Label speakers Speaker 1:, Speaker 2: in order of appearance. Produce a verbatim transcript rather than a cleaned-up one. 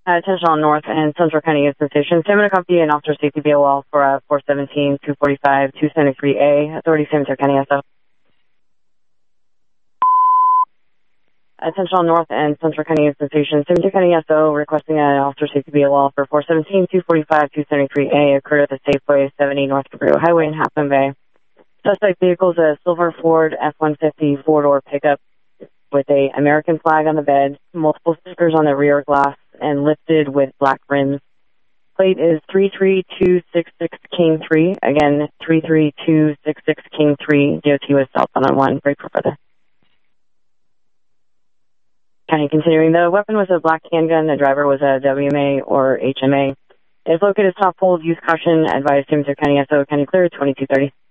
Speaker 1: Uh, attention on North and Central County Houston Station. San Company and Officer Safety B O L for uh, four seventeen, two forty-five, two seventy-three A. Authority San Mateo County S O. Attention on North and Central County Houston Station. San Mateo County S O requesting an Officer Safety B O L for four seventeen, two forty-five, two seventy-three A. Occurred at the Safeway seventy North Cabrillo Highway in Half Moon Bay. Suspect vehicle is a silver Ford F one fifty four-door pickup with a American flag on the bed, multiple stickers on the rear glass, and lifted with black rims. Plate is three three two six six King three. Again, three three two six six King three. D O T was South one oh one. Break for further. County continuing. The weapon was a black handgun. The driver was a W M A or H M A. It is located top pole. Use caution. Advised San Mateo County S O. County clear. twenty-two thirty.